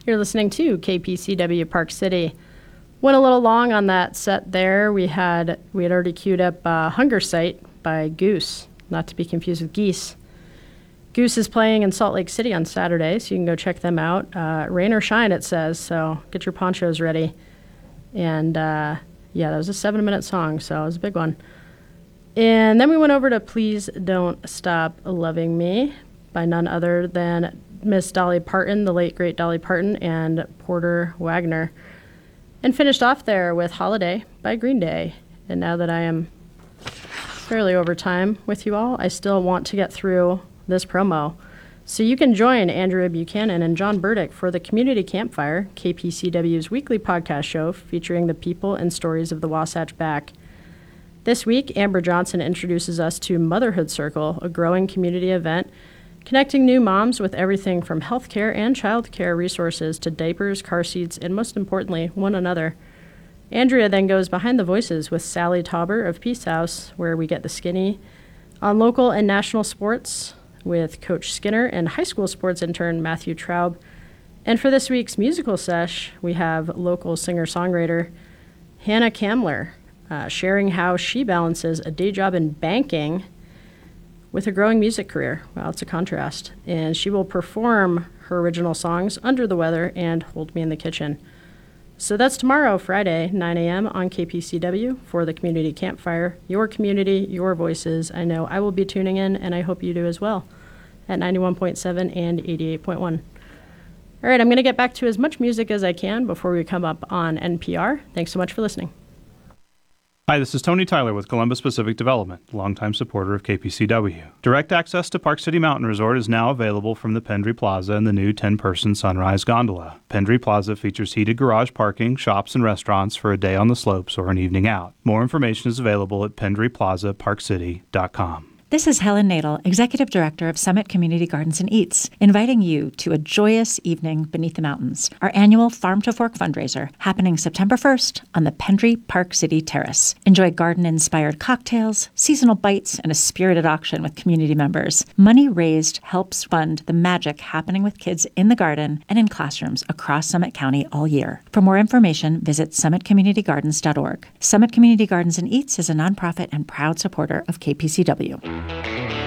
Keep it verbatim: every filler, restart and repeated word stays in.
You're listening to K P C W Park City. Went a little long on that set there. We had we had already queued up uh, Hunger Site by Goose, not to be confused with Geese. Goose is playing in Salt Lake City on Saturday, so you can go check them out. Uh, rain or shine, it says, so get your ponchos ready. And uh, yeah, that was a seven-minute song, so it was a big one. And then we went over to Please Don't Stop Loving Me by none other than Miss Dolly Parton, the late, great Dolly Parton, and Porter Wagner. And finished off there with Holiday by Green Day. And now that I am fairly over time with you all, I still want to get through this promo. So you can join Andrea Buchanan and John Burdick for the Community Campfire, K P C W's weekly podcast show featuring the people and stories of the Wasatch Back. This week, Amber Johnson introduces us to Motherhood Circle, a growing community event connecting new moms with everything from healthcare and childcare resources to diapers, car seats, and most importantly, one another. Andrea then goes behind the voices with Sally Tauber of Peace House, where we get the skinny on local and national sports with Coach Skinner and high school sports intern Matthew Traub. And for this week's musical sesh, we have local singer-songwriter Hannah Kamler uh, sharing how she balances a day job in banking with a growing music career. Wow, it's a contrast. And she will perform her original songs, Under the Weather and Hold Me in the Kitchen. So that's tomorrow, Friday, nine a.m. on K P C W for the Community Campfire. Your community, your voices. I know I will be tuning in, and I hope you do as well, at ninety-one point seven and eighty-eight point one. All right, I'm going to get back to as much music as I can before we come up on N P R. Thanks so much for listening. Hi, this is Tony Tyler with Columbus Pacific Development, longtime supporter of K P C W. Direct access to Park City Mountain Resort is now available from the Pendry Plaza and the new ten-person Sunrise Gondola. Pendry Plaza features heated garage parking, shops, and restaurants for a day on the slopes or an evening out. More information is available at pendry plaza park city dot com. This is Helen Nadel, Executive Director of Summit Community Gardens and Eats, inviting you to a joyous evening beneath the mountains, our annual Farm to Fork fundraiser happening September first on the Pendry Park City Terrace. Enjoy garden-inspired cocktails, seasonal bites, and a spirited auction with community members. Money raised helps fund the magic happening with kids in the garden and in classrooms across Summit County all year. For more information, visit summit community gardens dot org. Summit Community Gardens and Eats is a nonprofit and proud supporter of K P C W.